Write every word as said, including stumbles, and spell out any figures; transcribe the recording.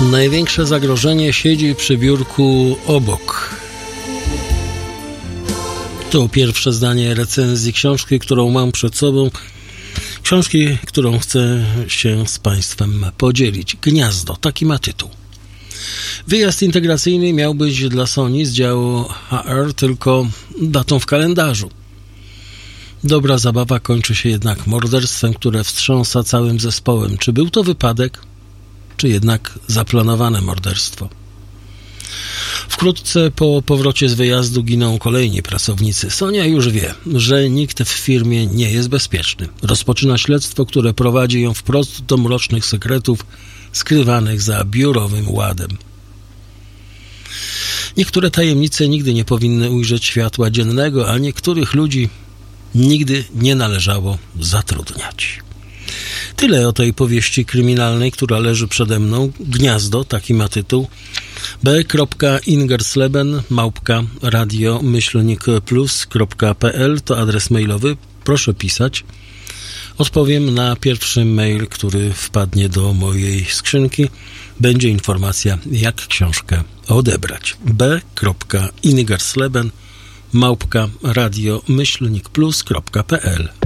Największe zagrożenie siedzi przy biurku obok. To pierwsze zdanie recenzji książki, którą mam przed sobą. Książki, którą chcę się z Państwem podzielić. Gniazdo, taki ma tytuł. Wyjazd integracyjny miał być dla Sony z działu H R tylko datą w kalendarzu. Dobra zabawa kończy się jednak morderstwem, które wstrząsa całym zespołem. Czy był to wypadek, czy jednak zaplanowane morderstwo? Wkrótce po powrocie z wyjazdu giną kolejni pracownicy. Sonia już wie, że nikt w firmie nie jest bezpieczny. Rozpoczyna śledztwo, które prowadzi ją wprost do mrocznych sekretów skrywanych za biurowym ładem. Niektóre tajemnice nigdy nie powinny ujrzeć światła dziennego, a niektórych ludzi nigdy nie należało zatrudniać. Tyle o tej powieści kryminalnej, która leży przede mną. Gniazdo, taki ma tytuł. b kropka ingersleben małpka radio myślnik plus kropka p l to adres mailowy. Proszę pisać. Odpowiem na pierwszy mail, który wpadnie do mojej skrzynki. Będzie informacja, jak książkę odebrać. b kropka ingersleben małpka radio myślnik plus kropka p l